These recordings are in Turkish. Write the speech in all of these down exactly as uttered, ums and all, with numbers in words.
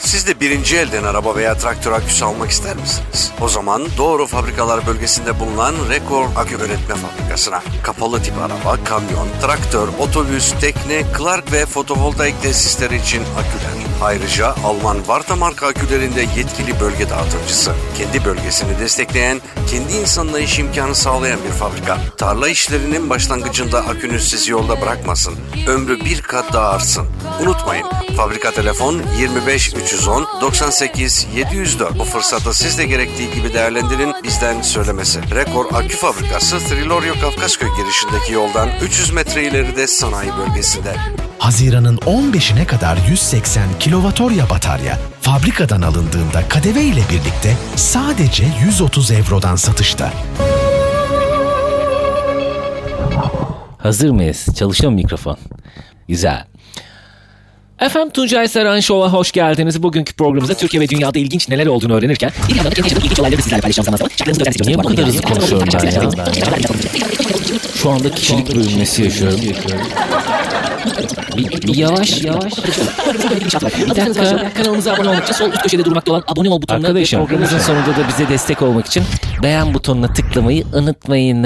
Siz de birinci elden araba veya traktör aküsü almak ister misiniz? O zaman doğru fabrikalar bölgesinde bulunan Rekor Akü Üretme Fabrikası'na. Kapalı tip araba, kamyon, traktör, otobüs, tekne, Clark ve fotovoltaik tesisleri için aküler. Ayrıca Alman Varta marka akülerinde yetkili bölge dağıtıcısı. Kendi bölgesini destekleyen, kendi insanına iş imkanı sağlayan bir fabrika. Tarla işlerinin başlangıcında akünüz sizi yolda bırakmasın. Ömrü bir kat daha artsın. Unutmayın, fabrika telefon yirmi beş üç yüz on doksan sekiz yedi yüz dört. Bu fırsatı siz de gerektiği gibi değerlendirin, bizden söylemesi. Rekor Akü Fabrikası Trilorio Kafkasköy girişindeki yoldan üç yüz metre ileride sanayi bölgesinde. Haziran'ın on beşine kadar yüz seksen kilowatt-hora batarya fabrikadan alındığında K D V ile birlikte sadece yüz otuz eurodan satışta. Hazır mıyız? Çalışıyor mu mikrofon? Güzel. Efendim Tuncay Saran Show'a hoş geldiniz. Bugünkü programımızda Türkiye ve dünyada ilginç neler olduğunu öğrenirken bir yandan da kendi yaşadığım ilginç olayları sizlerle paylaşacağım zaman şarkılarınızı öğrenmek istiyorum. Niye bu kadar hızlı konuşuyorum ben ya? Şu anda kişilik bölünmesi yaşıyorum. Bir, bir yavaş yavaş. Bir dakika. Kanalımıza abone olmak için sol üst köşede durmakta olan abone ol butonuna ve programımızın sonunda da bize destek olmak için beğen butonuna tıklamayı unutmayın.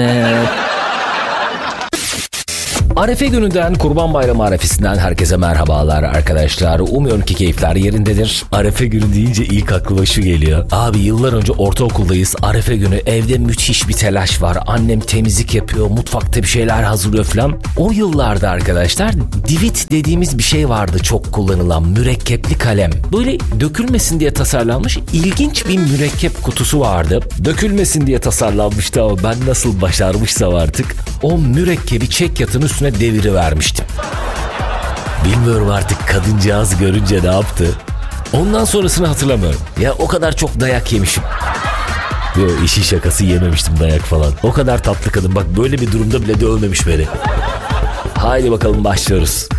Arefe gününden, Kurban Bayramı arefesinden herkese merhabalar arkadaşlar. Umuyorum ki keyifler yerindedir. Arefe günü deyince ilk aklıma şu geliyor. Abi yıllar önce ortaokuldayız. Arefe günü evde müthiş bir telaş var. Annem temizlik yapıyor, mutfakta bir şeyler hazırlıyor falan. O yıllarda arkadaşlar divit dediğimiz bir şey vardı, çok kullanılan mürekkepli kalem. Böyle dökülmesin diye tasarlanmış ilginç bir mürekkep kutusu vardı. Dökülmesin diye tasarlanmıştı ama ben nasıl başarmışsam artık o mürekkebi çekyatın üstüne devirivermiştim. Bilmiyorum artık kadıncağız görünce ne yaptı. Ondan sonrasını hatırlamıyorum. Ya o kadar çok dayak yemişim. Yo, işin şakası, yememiştim dayak falan. O kadar tatlı kadın, bak böyle bir durumda bile dövmemiş beni. Haydi bakalım başlıyoruz.